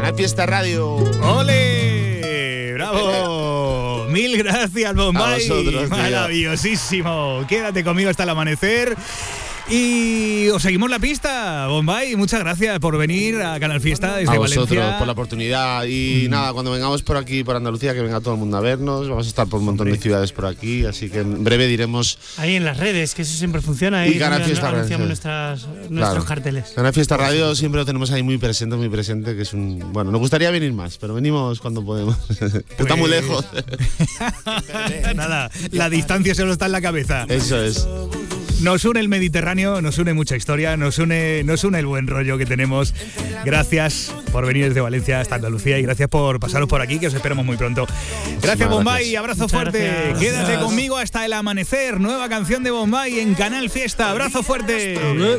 Canal Fiesta Radio. ¡Ole! ¡Bravo! Mil gracias, Bombay. A vosotros, tío. Maravillosísimo. Quédate conmigo hasta el amanecer. Y os seguimos la pista, Bombay. Muchas gracias por venir a Canal Fiesta desde A vosotros Valencia. por la oportunidad. Y nada, cuando vengamos por aquí, por Andalucía, que venga todo el mundo a vernos. Vamos a estar por un montón de ciudades por aquí. Así que en breve diremos. Ahí en las redes, que eso siempre funciona. Y Canal siempre Fiesta anunciamos Radio, nuestros carteles. Canal Fiesta Radio siempre lo tenemos ahí muy presente, que es un... Bueno, nos gustaría venir más, pero venimos cuando podemos. Está muy lejos. Nada, la distancia solo está en la cabeza. Eso es. Nos une el Mediterráneo, nos une mucha historia, nos une el buen rollo que tenemos. Gracias por venir desde Valencia hasta Andalucía y gracias por pasaros por aquí, que os esperamos muy pronto. Gracias, Bombay, abrazo Muchas fuerte. gracias. Quédate conmigo hasta el amanecer. Nueva canción de Bombay en Canal Fiesta. Abrazo fuerte.